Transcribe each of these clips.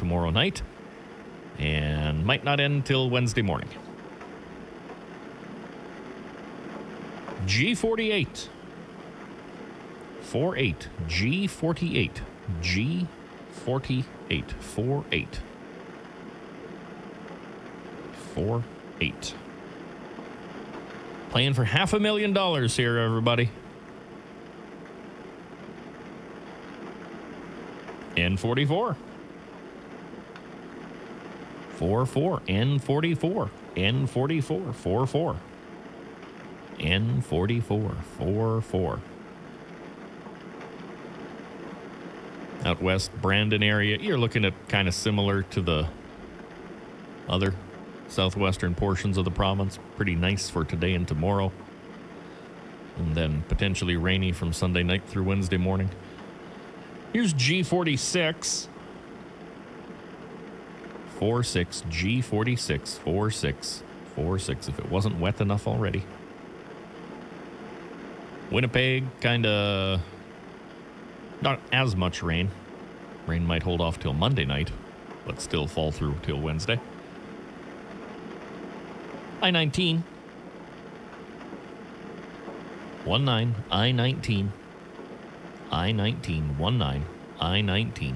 tomorrow night and might not end till Wednesday morning. G48. 48. G48. G48. 48. 48. Playing for $500,000 here, everybody. N44. 44. N44. N44. 44. N44. 44. Out west, Brandon area, you're looking at kind of similar to the other southwestern portions of the province. Pretty nice for today and tomorrow. And then potentially rainy from Sunday night through Wednesday morning. Here's G46. 46. G46. 46. 46. If it wasn't wet enough already. Winnipeg, kind of not as much rain. Rain might hold off till Monday night, but still fall through till Wednesday. I-19. 19. I-19. I-19. 19. I-19.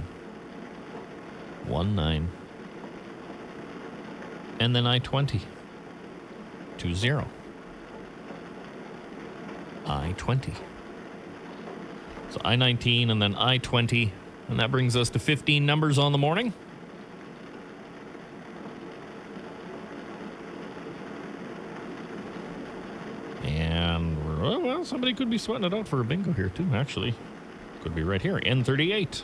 19. And then I-20. 20. I-20. So I-19 and then I-20. And that brings us to 15 numbers on the morning. And, well, somebody could be sweating it out for a bingo here, too, actually. Could be right here. N38.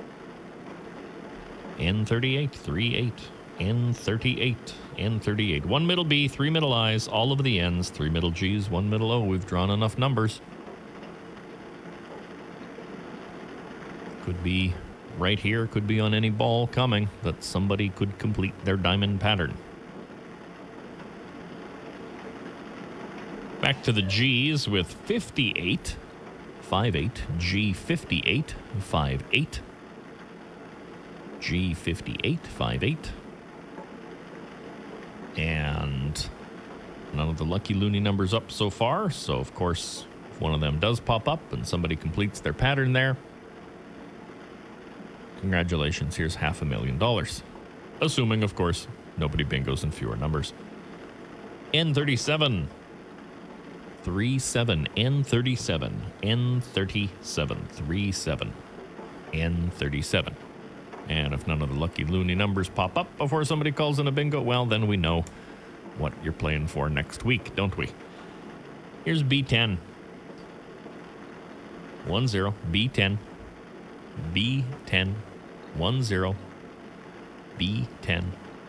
N38. 38. N38. N38. 1 middle B, 3 middle I's, all of the N's, 3 middle G's, 1 middle O. We've drawn enough numbers. Could be right here, could be on any ball coming that somebody could complete their diamond pattern. Back to the G's with 58, 58, G58, 58, G58, 58. And none of the lucky loony numbers up so far. So, of course, if one of them does pop up and somebody completes their pattern there, congratulations, here's $500,000. Assuming, of course, nobody bingos in fewer numbers. N37. 37. N37. N37. 37. N37. And if none of the lucky loony numbers pop up before somebody calls in a bingo, well, then we know what you're playing for next week, don't we? Here's B10. 10. B10. B10. 10. B10.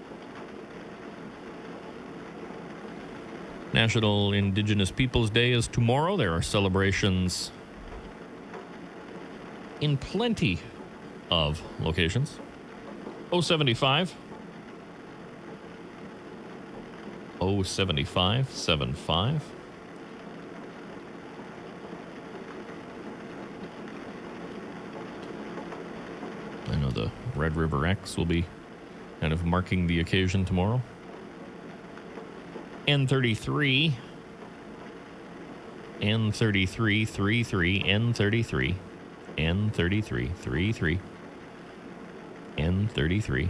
National Indigenous Peoples Day is tomorrow. There are celebrations in plenty of locations. 075. 075. 75. I know the Red River X will be kind of marking the occasion tomorrow. N33. N33. 33. N33. N33. 33. N33.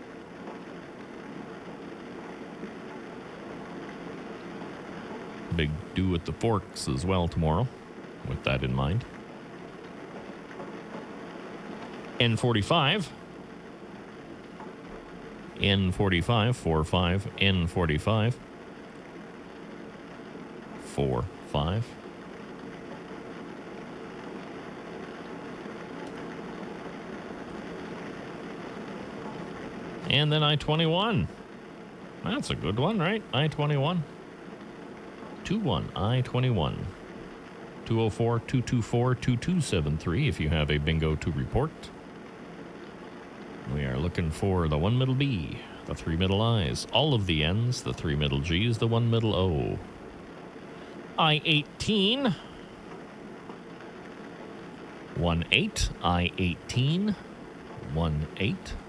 Big do at the Forks as well tomorrow, with that in mind. N45. N45. 45. N45. 45. And then I-21. That's a good one, right? I-21. 21. I-21. 204-224-2273 if you have a bingo to report. We are looking for the 1 middle B, the 3 middle I's, all of the N's, the 3 middle G's, the 1 middle O. I-18. 18. I-18. 18.